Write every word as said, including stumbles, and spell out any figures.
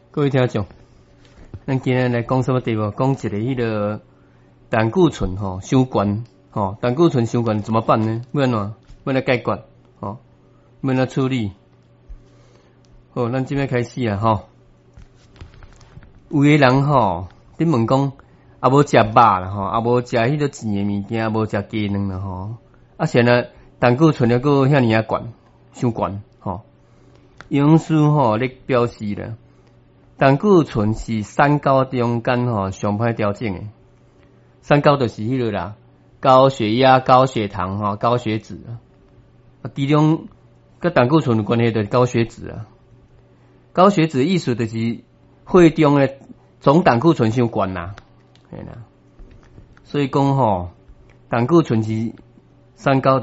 各位听众，咱今日来讲什么题目？讲一个迄个胆固醇吼伤悬吼，胆固醇伤悬怎么办呢？要安怎？要来解决吼？要来处理？好，咱即摆开始啊吼。有个人吼，恁问讲啊无食肉啦吼，啊无食迄个甜的物件，无食鸡卵啦吼，啊现在胆固醇还佫遐尼啊悬，伤悬吼。营养师吼咧表示咧。胆固醇是三高中间吼上歹调整诶，三高就是迄个啦，高血压、高血糖吼、高血脂啊，其中甲胆固醇有关系就是高血脂啊。高血脂意思就是血中诶总胆固醇伤悬啦，嘿啦，所以讲吼胆固醇是三高。